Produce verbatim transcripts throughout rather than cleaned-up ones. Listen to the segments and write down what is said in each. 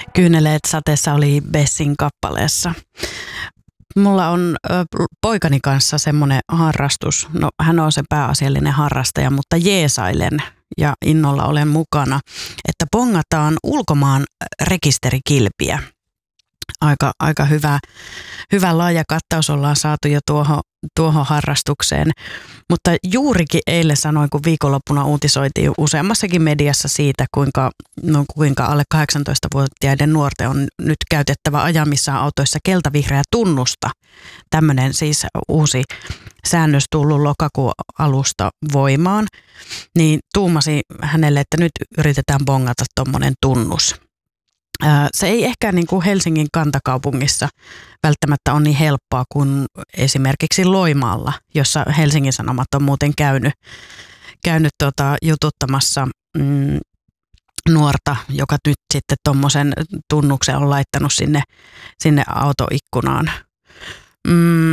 Kyyneleet sateessa oli Bessin kappaleessa. Mulla on ö, poikani kanssa semmoinen harrastus. No, hän on se pääasiallinen harrastaja, mutta jeesailen ja innolla olen mukana, että bongataan ulkomaan rekisterikilpiä. Aika, aika hyvä, hyvä laaja kattaus ollaan saatu jo tuohon, tuohon harrastukseen. Mutta juurikin eilen sanoin, kun viikonloppuna uutisoitiin useammassakin mediassa siitä, kuinka, no, kuinka alle kahdeksantoistavuotiaiden nuorten on nyt käytettävä ajamissaan autoissa keltavihreä tunnusta. Tämmöinen siis uusi säännös tullut lokakuun alusta voimaan. Niin tuumasi hänelle, että nyt yritetään bongata tuommoinen tunnus. Se ei ehkä niin kuin Helsingin kantakaupungissa välttämättä ole niin helppoa kuin esimerkiksi Loimaalla, jossa Helsingin Sanomat on muuten käynyt, käynyt tota, jututtamassa mm, nuorta, joka nyt sitten tuommoisen tunnuksen on laittanut sinne, sinne autoikkunaan. Mm,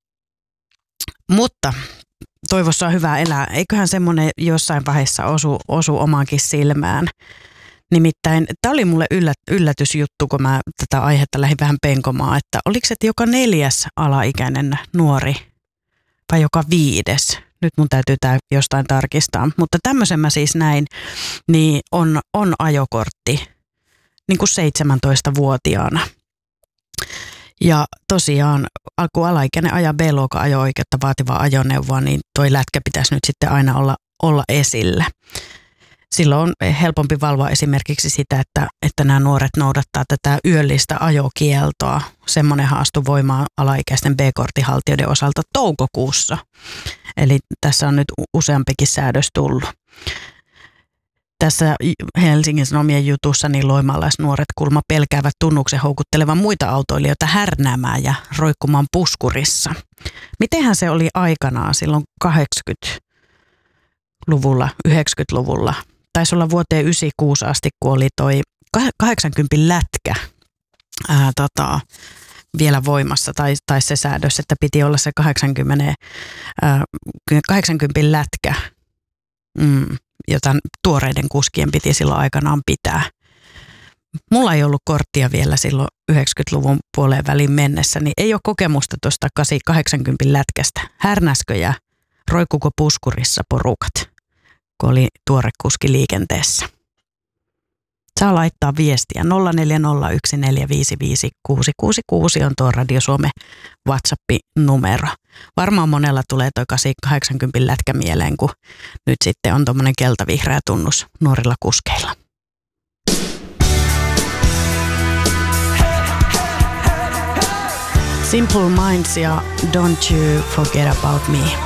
mutta toivossa on hyvä elää. Eiköhän semmoinen jossain vaiheessa osu, osu omaankin silmään. Nimittäin tämä oli mulle yllät, yllätysjuttu, kun mä tätä aihetta lähdin vähän penkomaan, että oliko se, että joka neljäs alaikäinen nuori vai joka viides, nyt mun täytyy tämä jostain tarkistaa, mutta tämmöisen mä siis näin, niin on, on ajokortti niin kuin seitsemäntoistavuotiaana. Ja tosiaan, kun alaikäinen ajaa B-luokan ajo-oikeutta vaativaa ajoneuvoa, niin toi lätkä pitäisi nyt sitten aina olla, olla esillä. Silloin on helpompi valvoa esimerkiksi sitä, että, että nämä nuoret noudattaa tätä yöllistä ajokieltoa. Semmoinen haastu voimaan alaikäisten B-korttihaltijoiden osalta toukokuussa. Eli tässä on nyt useampikin säädös tullut. Tässä Helsingin Sanomien jutussa niin loimalaisnuoret kulma pelkäävät tunnuksen houkuttelevan muita autoilijoita härnäämään ja roikkumaan puskurissa. Mitenhän se oli aikanaan silloin kahdeksankymmentäluvulla, yhdeksänkymmentäluvulla? Taisi olla vuoteen yhdeksänkymmentäkuusi asti, kun oli toi kahdeksankymmentä lätkä ää, tota, vielä voimassa, tai, tai se säädös, että piti olla se kahdeksankymmentä, ää, kahdeksankymmentä lätkä, mm, jota tuoreiden kuskien piti silloin aikanaan pitää. Mulla ei ollut korttia vielä silloin yhdeksänkymmentäluvun puoleen väliin mennessä, niin ei ole kokemusta tuosta kahdeksankymmentä lätkästä. Härnäskö ja roikkuko puskurissa porukat, kun oli tuore kuski liikenteessä. Saa laittaa viestiä. nolla neljä nolla yksi neljä viisi viisi kuusi kuusi kuusi on tuo Radio Suomen WhatsApp-numero. Varmaan monella tulee toi kahdeksankymmentä lätkä mieleen, kun nyt sitten on tuommoinen keltavihreä tunnus nuorilla kuskeilla. Simple Minds ja Don't You Forget About Me.